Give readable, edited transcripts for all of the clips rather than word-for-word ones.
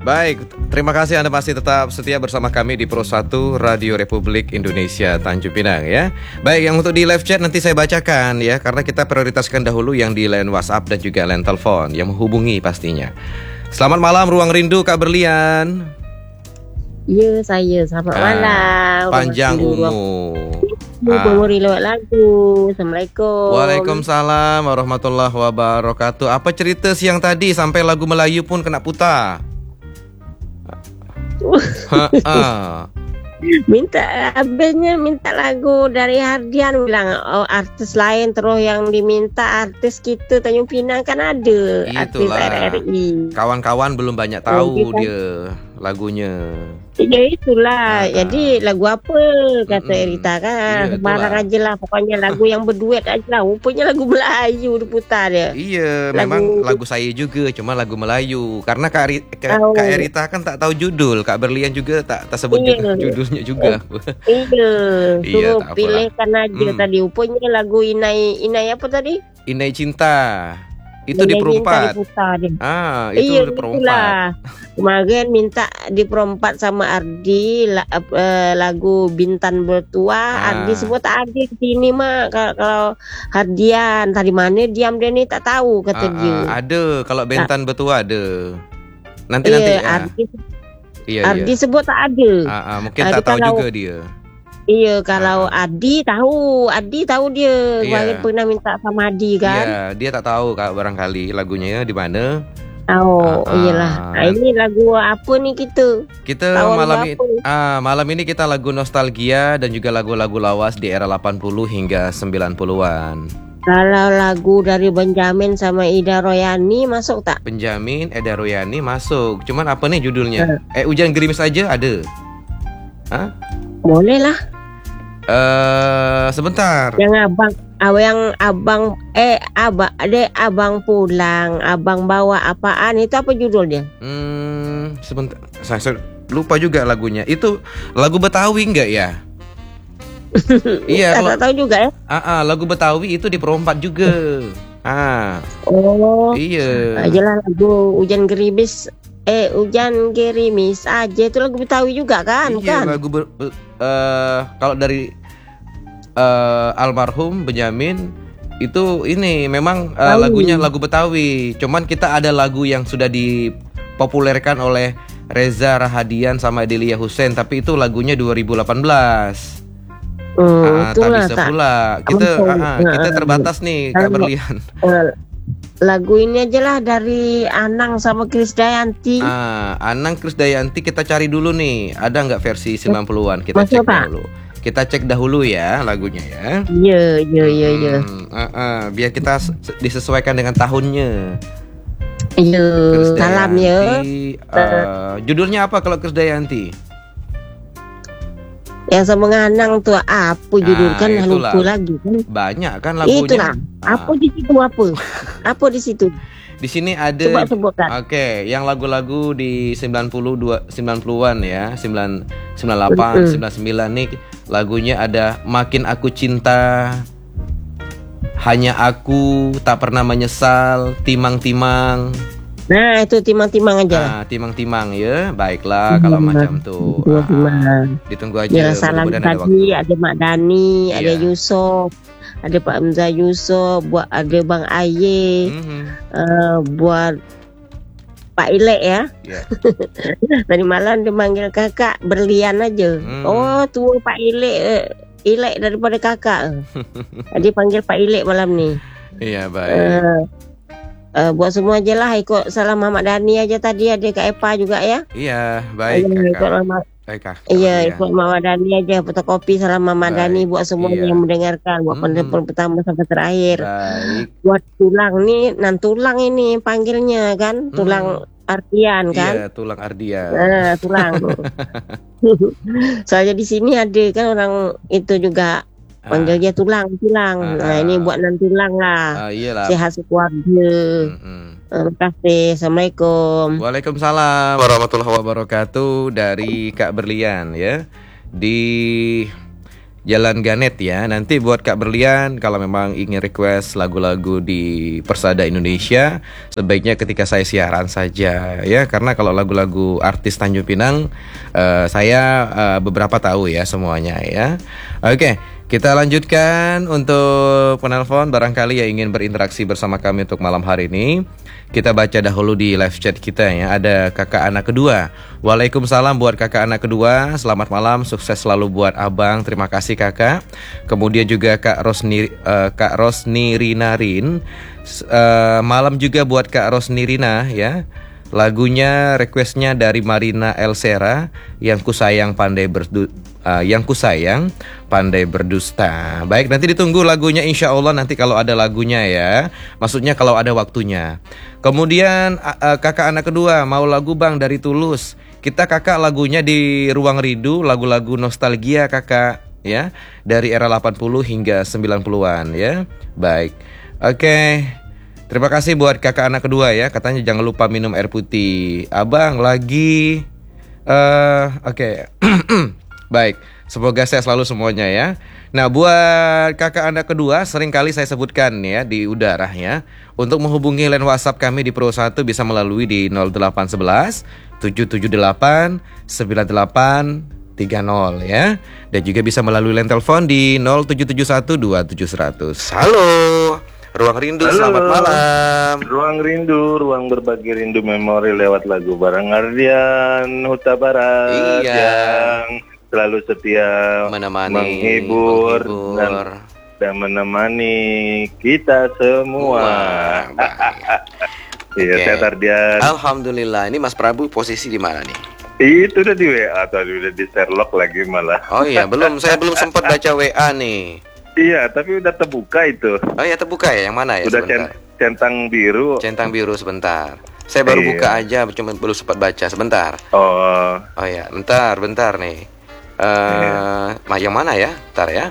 Baik, terima kasih Anda masih tetap setia bersama kami di Pro 1 Radio Republik Indonesia Tanjung Pinang ya. Baik, yang untuk di live chat nanti saya bacakan ya, karena kita prioritaskan dahulu yang di line WhatsApp dan juga line telepon yang menghubungi pastinya. Selamat malam Ruang Rindu Kak Berlian. Ya, saya selamat malam. Panjang umur. Memori lewat lagu. Assalamualaikum. Waalaikumsalam warahmatullahi wabarakatuh. Apa cerita siang tadi sampai lagu Melayu pun kena putar? Minta lagu dari Hardian, bilang artis lain, terus yang diminta artis kita Tanjung Pinang kan ada. Itulah. Artis RRI. Kawan-kawan belum banyak tahu dia lagunya. Ya itulah. Jadi lagu apa kata Erita kan? Sembarang aja lah, pokoknya lagu yang berduet aja lah. Rupanya lagu Melayu diputar dia. Iya, memang lagu saya juga, cuma lagu Melayu. Karena Kak Erita kan tak tahu judul, Kak Berlian juga tak sebut judulnya juga. Suruh pilihkan aja tadi. Rupanya lagu Inai apa tadi? Inai Cinta. Itu diperempat. Itu diperempat. Kemarin minta diperempat sama Ardi lagu Bintan Bertua. Ardi semua tak ada di sini mak. Kalau Hardian tadi mana diam dia ni tak tahu kata dia. Ada kalau Bintan Bertua ada. Nanti Ardi sebut tak ada. Mungkin tak tahu juga dia. Iya, kalau Adi tahu dia. Kemarin pernah minta sama Adi kan. Iya, dia tak tahu Kak barangkali lagunya di mana. Iyalah. Ini lagu apa nih kita? Kita malam ini kita lagu nostalgia dan juga lagu-lagu lawas di era 80 hingga 90-an. Kalau lagu dari Benjamin sama Ida Royani masuk tak? Benjamin, Ida Royani masuk. Cuman apa nih judulnya? Hujan Gerimis aja ada. Boleh lah. Sebentar. Yang abang pulang, abang bawa apaan, itu apa judulnya? Sebentar. Saya lupa juga lagunya. Itu lagu Betawi enggak ya? Iya, tak tahu juga ya. Lagu Betawi itu diperempat juga. Iya. Jelas lagu Hujan Gerimis. Hujan gerimis aja itu lagu Betawi juga kan? Iya, lagu kalau dari almarhum Benjamin itu ini memang lagunya lagu Betawi. Cuman kita ada lagu yang sudah dipopulerkan oleh Reza Rahadian sama Delia Hussein, tapi itu lagunya 2018. Tak bisa pula. Kita terbatas nih Kak Berlian. Lagu ini aja lah dari Anang sama Krisdayanti. Anang Krisdayanti kita cari dulu nih. Ada nggak versi 90-an? Kita cek dulu. Kita cek dahulu ya lagunya ya. Iya. Biar kita disesuaikan dengan tahunnya. Iya. Salam ya. Judulnya apa kalau Krisdayanti? Yang sama Anang tuh apa judul kan lupa lagi kan. Banyak kan lagunya. Itulah. Apa di situ apa? Apa di situ? Di sini ada. Sebutkan. Oke, yang lagu-lagu di 90-an ya, 98, 99 nih lagunya ada Makin Aku Cinta, Hanya Aku, Tak Pernah Menyesal, Timang-Timang. Nah itu timang-timang aja. Timang-timang ya. Baiklah kalau macam tuh. Ditunggu aja. Ya, salam tadi ada Mak Dani, ada Yusuf, ada Pak Hamzah Yusuf, buat ada Bang Aye, buat Pak Ilek ya. Tadi malam dia manggil kakak Berlian aja. Tua Pak Ilek daripada kakak. Dia panggil Pak Ilek malam ni. Iya baik. Buat semua aja lah ikut salam Muhammad Dani aja tadi, ada Kak Epa juga ya. Iya baik Kakak. Iya ikut Muhammad Dani aja, fotokopi salam Muhammad Dani buat semua yang mendengarkan, buat pendengar pertama sampai terakhir. Buat tulang nih, tulang ini panggilnya kan, tulang Ardian kan. Iya tulang Ardian. Tulang. Soalnya di sini ada kan orang itu juga panggil dia tulang. Nah ini buat tulang lah. Sehat sekeluarga. Terima kasih. Assalamualaikum. Waalaikumsalam warahmatullahi wabarakatuh dari Kak Berlian ya. Di Jalan Ganet ya. Nanti buat Kak Berlian kalau memang ingin request lagu-lagu di Persada Indonesia, sebaiknya ketika saya siaran saja ya, karena kalau lagu-lagu artis Tanjung Pinang saya beberapa tahu ya semuanya ya. Oke, kita lanjutkan untuk penelpon barangkali yang ingin berinteraksi bersama kami untuk malam hari ini. Kita baca dahulu di live chat kita ya. Ada kakak anak kedua. Waalaikumsalam buat kakak anak kedua. Selamat malam, sukses selalu buat abang. Terima kasih kakak. Kemudian juga Kak Rosni Rinarin. Malam juga buat Kak Rosni Rina ya. Lagunya requestnya dari Marina Elsera, yang kusayang pandai berdusta. Baik, nanti ditunggu lagunya insya Allah nanti kalau ada lagunya ya. Maksudnya kalau ada waktunya. Kemudian kakak anak kedua mau lagu Bang dari Tulus. Kita kakak lagunya di Ruang Rindu, lagu-lagu nostalgia kakak ya, dari era 80 hingga 90-an ya. Baik. Oke. Terima kasih buat kakak anak kedua ya. Katanya jangan lupa minum air putih. Abang lagi oke. Baik, semoga sehat selalu semuanya ya. Nah, buat kakak anak kedua sering kali saya sebutkan ya di udara ya. Untuk menghubungi line WhatsApp kami di Pro 1 bisa melalui di 0811 778 9830 ya. Dan juga bisa melalui line telepon di 0771 27100. Halo. Ruang Rindu, halo. Selamat malam. Ruang Rindu, ruang berbagi rindu memori lewat lagu bareng Ardian Huta Barat. Iya. Yang selalu setia menghibur dan menemani kita semua. Iya, saya Ardian. Alhamdulillah. Ini Mas Prabu posisi di mana nih? Itu udah di WA atau udah di Sherlock lagi malah. Oh iya, saya belum sempat baca WA nih. Iya, tapi udah terbuka itu. Oh iya, terbuka ya? Yang mana ya? Udah centang biru. Centang biru sebentar. Saya baru buka aja, cuma belum sempat baca sebentar. Oh ya, bentar nih. Yang mana ya? Bentar ya.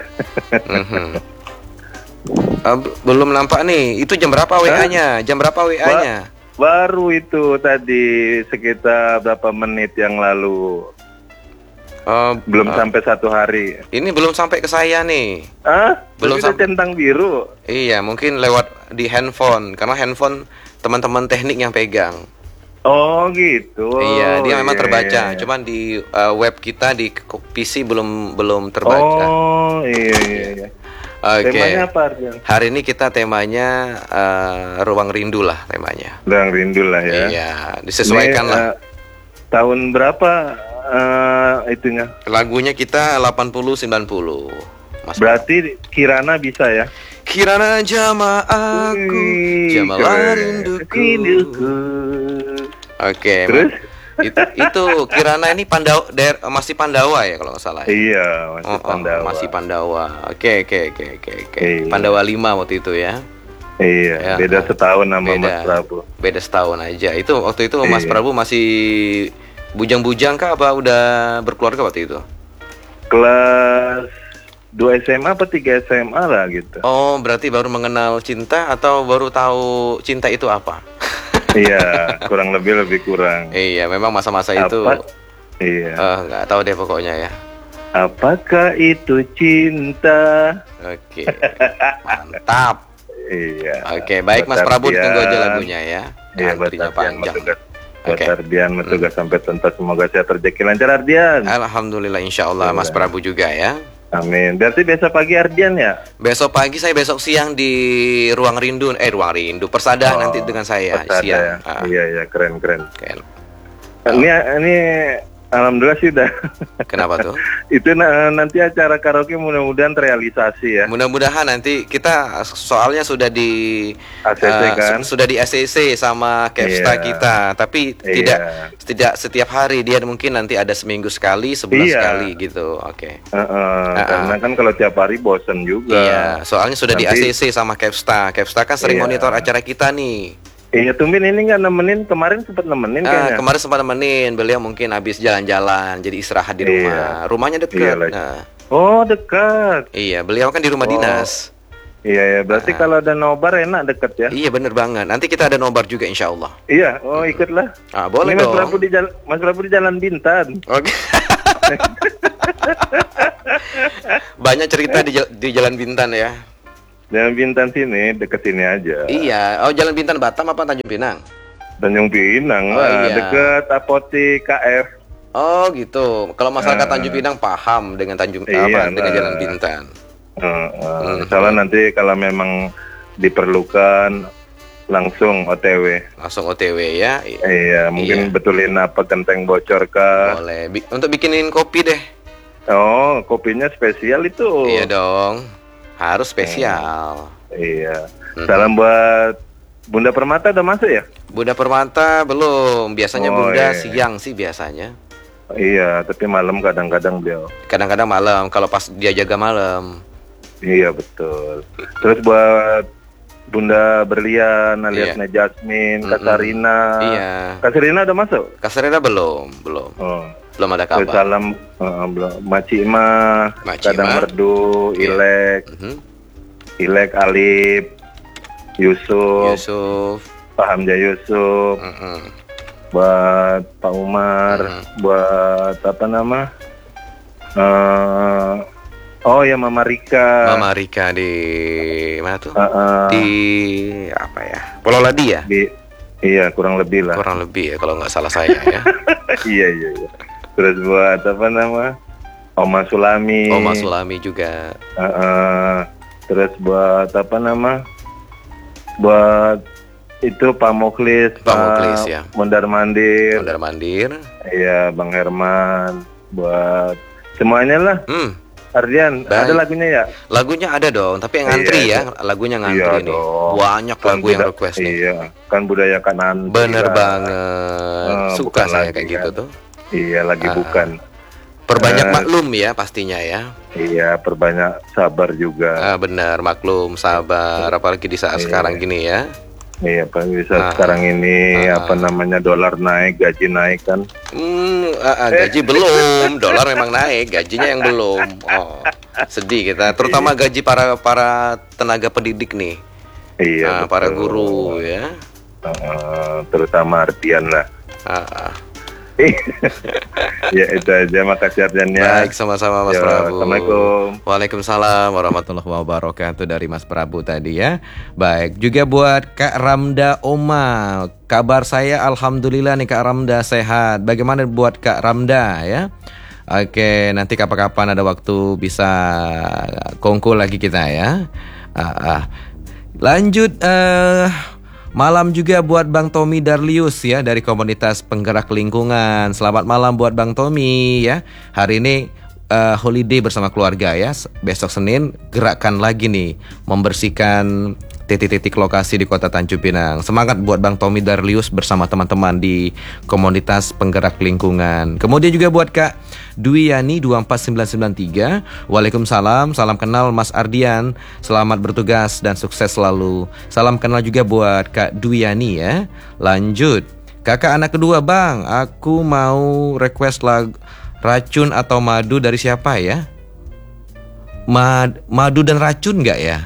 Belum nampak nih. Itu jam berapa WA-nya? Jam berapa WA-nya? Baru itu tadi sekitar berapa menit yang lalu. Belum sampai 1 hari. Ini belum sampai ke saya nih. Belum sampai centang biru. Iya, mungkin lewat di handphone, karena handphone teman-teman teknik yang pegang. Oh gitu. Iya, dia memang terbaca. Cuman di web kita di PC belum terbaca. Oh iya. Oke. Temanya apa, Ardian? Hari ini kita temanya Ruang Rindu lah temanya. Ruang Rindu lah ya. Iya, disesuaikan lah. Tahun berapa itunya? Lagunya kita 80-90. Berarti Kirana bisa ya? Kirana jama aku, jamalah rinduku. Oke. Terus? Itu Kirana ini masih Pandawa ya kalau nggak salah. Iya, masih Pandawa. Masih Pandawa. Oke. Iya. Pandawa 5 waktu itu ya. Iya, ya, beda setahun sama Mas Prabu. Beda setahun aja. Itu waktu itu Mas Prabu masih bujang-bujang kah apa udah berkeluarga waktu itu? Kelas 2 SMA apa 3 SMA lah gitu. Oh, berarti baru mengenal cinta atau baru tahu cinta itu apa? Iya, kurang lebih kurang. Iya, memang masa-masa itu. Iya. Nggak tahu deh pokoknya ya. Apakah itu cinta? Oke. Mantap. Iya. Oke, baik Mas Prabu, tunggu aja lagunya ya. Iya, panjang. Buat Ardian bertugas sampai tuntas, semoga sehat rezeki lancar Ardian. Alhamdulillah, insya Allah Mas Prabu juga ya. Amin. Berarti besok pagi Ardian ya? Besok pagi saya, besok siang di Ruang Rindu Persada nanti dengan saya Persada, siang. Ya. Iya, keren. Ini alhamdulillah sih udah. Kenapa tuh? Itu nanti acara karaoke mudah-mudahan terrealisasi ya. Mudah-mudahan nanti kita soalnya sudah di ACC kan? Sudah di ACC sama Kevsta kita, tapi tidak setiap hari, dia mungkin nanti ada seminggu sekali, sebulan sekali gitu. Oke. Karena kan kalau tiap hari bosen juga. Iya, soalnya sudah di ACC sama Kevsta. Kevsta kan sering monitor acara kita nih. Iya, tumben ini nggak nemenin, kemarin sempat nemenin kayaknya. Kemarin sempat nemenin, beliau mungkin habis jalan-jalan, jadi istirahat di rumah. Rumahnya dekat. Oh, dekat. Iya, beliau kan di rumah dinas. Iya, berarti kalau ada nobar enak deket ya. Iya, bener banget. Nanti kita ada nobar juga insya Allah. Iya, ikutlah. Boleh dong. Mas Prabu di Jalan Bintan. Oke. Banyak cerita di Jalan Bintan ya. Jalan Bintan sini, deket sini aja. Iya. Oh, Jalan Bintan Batam apa Tanjung Pinang? Tanjung Pinang, iya. Deket apotik KF. Oh gitu. Kalau masyarakat Tanjung Pinang paham dengan dengan Jalan Bintan. Misalnya nanti kalau memang diperlukan langsung OTW. Langsung OTW ya. Iya, mungkin betulin apa genteng bocor kah? Boleh. Untuk bikinin kopi deh. Oh, kopinya spesial itu. Iya dong. Harus spesial. Iya. Salam buat Bunda Permata udah masuk ya? Bunda Permata belum. Biasanya Bunda siang sih biasanya. Iya, tapi malam kadang-kadang beliau. Kadang-kadang malam kalau pas dia jaga malam. Iya betul. Terus buat Bunda Berlian, alias Jasmine, Kasarina. Iya. Kasarina udah masuk? Kasarina belum. Oh. Belum ada kabar. Terus salam Macima, Kadang Merdu, Ilek, Ilek Alip, Yusuf, Pak Hamzah Yusuf, buat Pak Umar, buat apa nama? Oh ya Mama Rika. Mama Rika di mana tuh? Di apa ya? Pulau Ladi ya? Iya kurang lebih lah. Kurang lebih ya kalau nggak salah saya ya. Iya. Terus buat apa nama? Oma Sulami. Oma Sulami juga. Terus buat apa nama? Buat itu Pak Mukhlis. Pak Mukhlis ya. Mondar Mandir. Iya Bang Herman. Buat semuanya lah. Ardian, ada lagunya ya? Lagunya ada dong, tapi yang ngantri lagunya ngantri nih. Banyak lagu yang request nih. Iya, kan budaya kanan. Bener banget. Suka saya kayak gitu tuh. Iya, lagi bukan. Perbanyak maklum ya pastinya ya. Iya, perbanyak sabar juga. Benar, maklum, sabar, apalagi di saat sekarang gini ya. Iya, apalagi di saat sekarang ini apa namanya dolar naik, gaji naik kan. Gaji belum, dolar memang naik, gajinya yang belum. Oh, sedih kita, terutama gaji para tenaga pendidik nih. Iya, para guru ya. Terutama Ardian lah. Ya itu aja, makasih Ardian ya. Baik, sama-sama Mas Prabu. Assalamualaikum. Waalaikumsalam warahmatullahi wabarakatuh dari Mas Prabu tadi ya. Baik, juga buat Kak Ramda Oma. Kabar saya alhamdulillah nih Kak Ramda sehat. Bagaimana buat Kak Ramda ya? Oke, nanti kapan-kapan ada waktu bisa kongko lagi kita ya. Lanjut malam juga buat Bang Tommy Darlius ya dari komunitas penggerak lingkungan. Selamat malam buat Bang Tommy ya. Hari ini holiday bersama keluarga ya. Besok Senin gerakan lagi nih membersihkan titik-titik lokasi di Kota Tanjung Pinang. Semangat buat Bang Tommy Darlius bersama teman-teman di komunitas penggerak lingkungan. Kemudian juga buat Kak Dwi Yani 24993. Waalaikumsalam, salam kenal Mas Ardian. Selamat bertugas dan sukses selalu. Salam kenal juga buat Kak Dwi Yani ya. Lanjut. Kakak anak kedua Bang, aku mau request lagu Racun atau Madu dari siapa ya? Madu dan Racun nggak ya?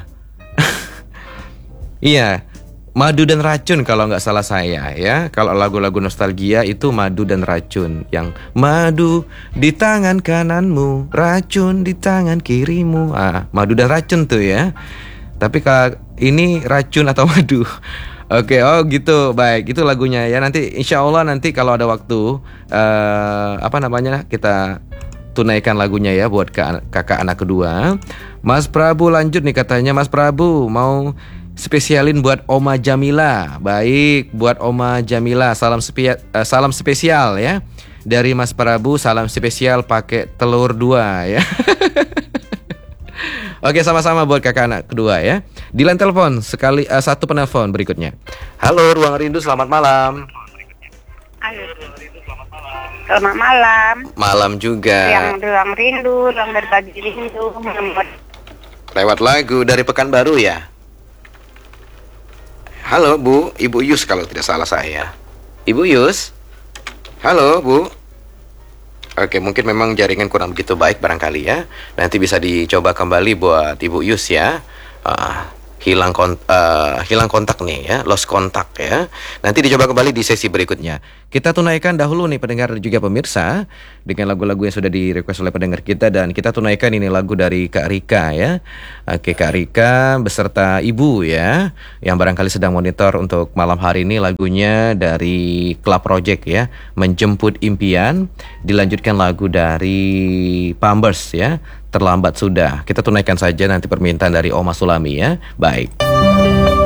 Iya, Madu dan Racun kalau nggak salah saya ya. Kalau lagu-lagu nostalgia itu Madu dan Racun. Yang madu di tangan kananmu, racun di tangan kirimu. Madu dan Racun tuh ya. Tapi kalau ini racun atau madu. Oke, oh gitu, baik, itu lagunya ya. Nanti insya Allah nanti kalau ada waktu kita tunaikan lagunya ya buat kakak anak kedua. Mas Prabu lanjut nih katanya. Mas Prabu mau spesialin buat Oma Jamila. Baik, buat Oma Jamila salam spesial ya. Dari Mas Prabu salam spesial pakai telur 2 ya. Oke, sama-sama buat kakak anak kedua ya. Di line telepon satu penelpon berikutnya. Halo Ruang Rindu, selamat malam. Halo. Selamat malam. Malam juga. Yang Ruang Rindu, ruang berbagi rindu. Lewat lagu dari Pekanbaru ya. Halo Bu, Ibu Yus kalau tidak salah saya. Ibu Yus. Halo Bu. Oke, mungkin memang jaringan kurang begitu baik barangkali ya. Nanti bisa dicoba kembali buat Ibu Yus ya. hilang kontak nih ya, lost kontak ya. Nanti dicoba kembali di sesi berikutnya. Kita tunaikan dahulu nih pendengar dan juga pemirsa dengan lagu-lagu yang sudah di-request oleh pendengar kita, dan kita tunaikan ini lagu dari Kak Rika ya. Oke, Kak Rika beserta Ibu ya, yang barangkali sedang monitor untuk malam hari ini, lagunya dari Club Project ya, Menjemput Impian. Dilanjutkan lagu dari Pampers ya, Terlambat Sudah. Kita tunaikan saja nanti permintaan dari Oma Sulami ya. Baik.